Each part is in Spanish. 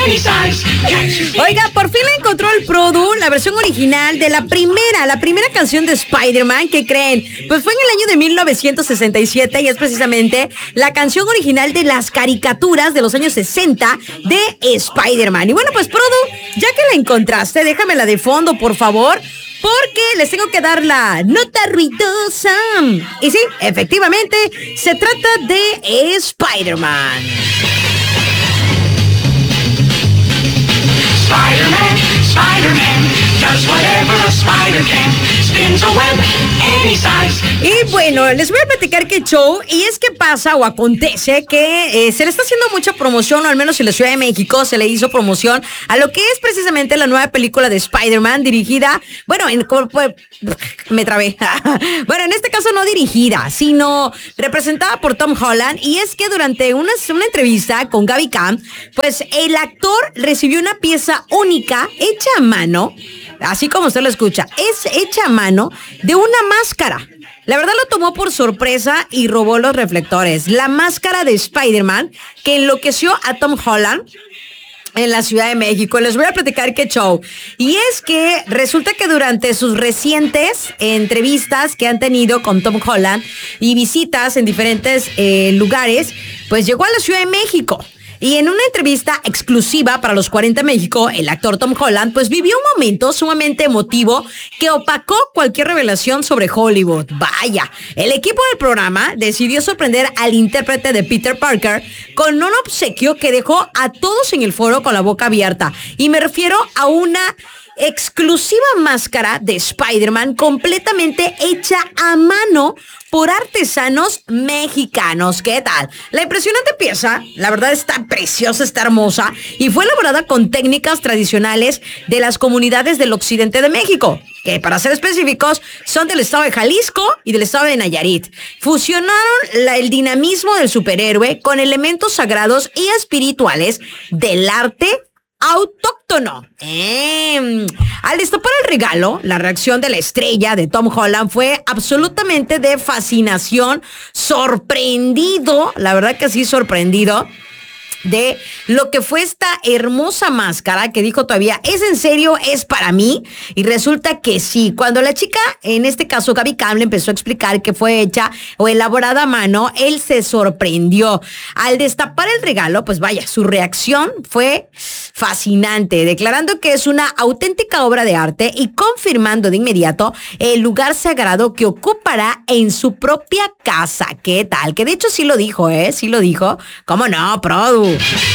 Oiga, por fin encontró el Produ la versión original de la primera canción de Spider-Man. ¿Qué creen? Pues fue en el año de 1967 y es precisamente la canción original de las caricaturas de los años 60 de Spider-Man. Y bueno, pues Produ, ya que la encontraste, déjamela de fondo, por favor, porque les tengo que dar la nota ruidosa. Y sí, efectivamente, se trata de Spider-Man. Spider-Man, Spider-Man, does whatever a spider can, spins a web any size. Y bueno, les voy a platicar qué show, y es que pasa o acontece que se le está haciendo mucha promoción, o al menos en la Ciudad de México se le hizo promoción a lo que es precisamente la nueva película de Spider-Man dirigida, bueno, me trabé. Bueno, en este caso no dirigida, sino representada por Tom Holland, y es que durante una entrevista con Gaby Camp, pues el actor recibió una pieza única, hecha a mano, así como usted lo escucha, es hecha a mano de una máscara. La verdad lo tomó por sorpresa y robó los reflectores. La máscara de Spider-Man que enloqueció a Tom Holland en la Ciudad de México. Les voy a platicar qué show. Y es que resulta que durante sus recientes entrevistas que han tenido con Tom Holland y visitas en diferentes lugares, pues llegó a la Ciudad de México. Y en una entrevista exclusiva para los 40 México, el actor Tom Holland pues vivió un momento sumamente emotivo que opacó cualquier revelación sobre Hollywood. Vaya, el equipo del programa decidió sorprender al intérprete de Peter Parker con un obsequio que dejó a todos en el foro con la boca abierta. Y me refiero a una exclusiva máscara de Spider-Man completamente hecha a mano por artesanos mexicanos. ¿Qué tal? La impresionante pieza, la verdad, está preciosa, está hermosa y fue elaborada con técnicas tradicionales de las comunidades del occidente de México, que para ser específicos son del estado de Jalisco y del estado de Nayarit. Fusionaron el dinamismo del superhéroe con elementos sagrados y espirituales del arte autóctono. Al destapar el regalo, la reacción de la estrella de Tom Holland fue absolutamente de fascinación, sorprendido, la verdad que sí, sorprendido de lo que fue esta hermosa máscara, que dijo todavía, ¿es en serio? ¿Es para mí? Y resulta que sí. Cuando la chica, en este caso Gaby Camp, le empezó a explicar que fue hecha o elaborada a mano, él se sorprendió. Al destapar el regalo, pues vaya, su reacción fue fascinante, declarando que es una auténtica obra de arte y confirmando de inmediato el lugar sagrado que ocupará en su propia casa. ¿Qué tal? Que de hecho sí lo dijo, sí lo dijo. ¿Cómo no, Produ?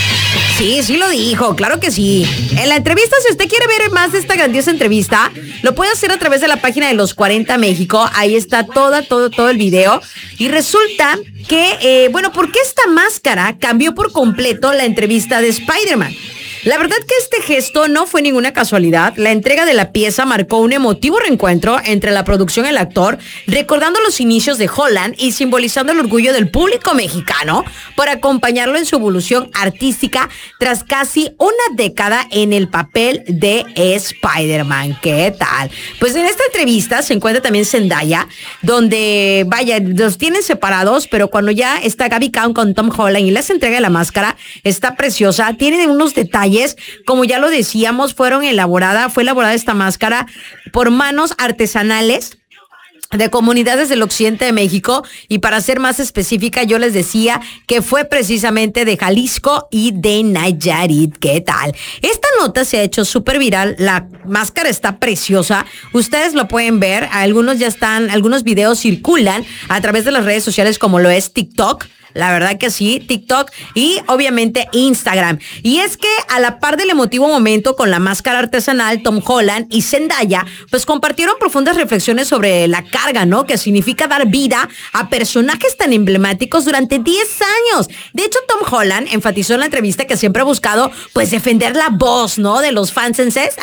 Sí lo dijo, claro que sí. En la entrevista, si usted quiere ver más de esta grandiosa entrevista, lo puede hacer a través de la página de los 40 México. Ahí está todo el video. Y resulta que, ¿por qué esta máscara cambió por completo la entrevista de Spider-Man? La verdad que este gesto no fue ninguna casualidad. La entrega de la pieza marcó un emotivo reencuentro entre la producción y el actor, recordando los inicios de Holland y simbolizando el orgullo del público mexicano por acompañarlo en su evolución artística tras casi una década en el papel de Spider-Man. ¿Qué tal? Pues en esta entrevista se encuentra también Zendaya, donde, vaya, los tienen separados, pero cuando ya está Gaby Camp con Tom Holland y les entrega la máscara, está preciosa, tiene unos detalles. Como ya lo decíamos, fue elaborada esta máscara por manos artesanales de comunidades del occidente de México, y para ser más específica, yo les decía que fue precisamente de Jalisco y de Nayarit. ¿Qué tal? Esta nota se ha hecho súper viral, la máscara está preciosa, ustedes lo pueden ver, algunos videos circulan a través de las redes sociales como lo es TikTok. La verdad que sí, TikTok y obviamente Instagram. Y es que a la par del emotivo momento con la máscara artesanal, Tom Holland y Zendaya pues compartieron profundas reflexiones sobre la carga, ¿no?, que significa dar vida a personajes tan emblemáticos durante 10 años. De hecho, Tom Holland enfatizó en la entrevista que siempre ha buscado pues defender la voz, ¿no?, de los fansenses.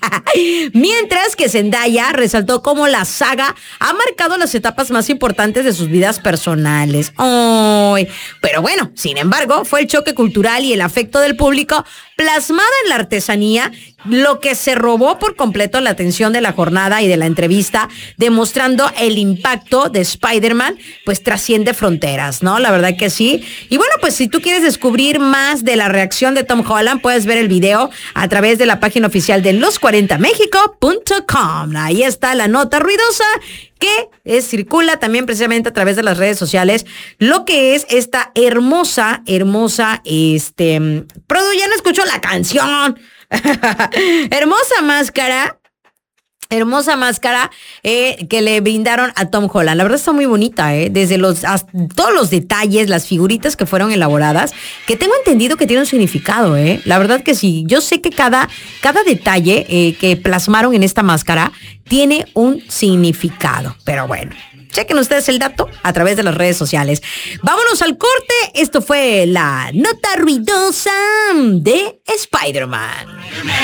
Mientras que Zendaya resaltó cómo la saga ha marcado las etapas más importantes de sus vidas personales. Pero bueno, sin embargo, fue el choque cultural y el afecto del público plasmada en la artesanía, lo que se robó por completo la atención de la jornada y de la entrevista, demostrando el impacto de Spider-Man, pues trasciende fronteras, ¿no? La verdad que sí. Y bueno, pues si tú quieres descubrir más de la reacción de Tom Holland, puedes ver el video a través de la página oficial de los40mexico.com. Ahí está la nota ruidosa que circula también precisamente a través de las redes sociales, lo que es esta hermosa, ya no escucho la canción. Hermosa máscara que le brindaron a Tom Holland. La verdad está muy bonita, desde todos los detalles, las figuritas que fueron elaboradas, que tengo entendido que tiene un significado, La verdad que sí. Yo sé que cada detalle que plasmaron en esta máscara tiene un significado, pero bueno. Chequen ustedes el dato a través de las redes sociales. Vámonos al corte. Esto fue la nota ruidosa de Spider-Man.